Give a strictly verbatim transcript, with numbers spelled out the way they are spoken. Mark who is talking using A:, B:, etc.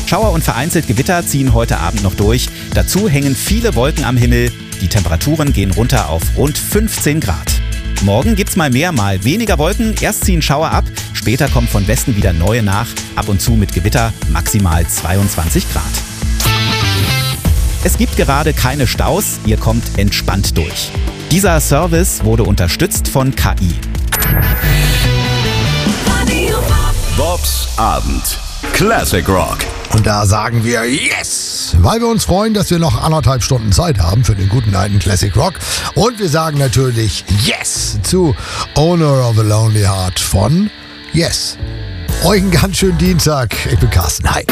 A: Schauer und vereinzelt Gewitter ziehen heute Abend noch durch. Dazu hängen viele Wolken am Himmel. Die Temperaturen gehen runter auf rund fünfzehn Grad. Morgen gibt's mal mehr, mal weniger Wolken. Erst ziehen Schauer ab, später kommen von Westen wieder neue nach. Ab und zu mit Gewitter, maximal zweiundzwanzig Grad. Es gibt gerade keine Staus, ihr kommt entspannt durch. Dieser Service wurde unterstützt von K I.
B: Bobs Abend. Classic Rock.
C: Und da sagen wir yes, weil wir uns freuen, dass wir noch anderthalb Stunden Zeit haben für den guten alten Classic Rock. Und wir sagen natürlich yes zu Owner of a Lonely Heart von Yes. Euch einen ganz schönen Dienstag. Ich bin Carsten. Hi.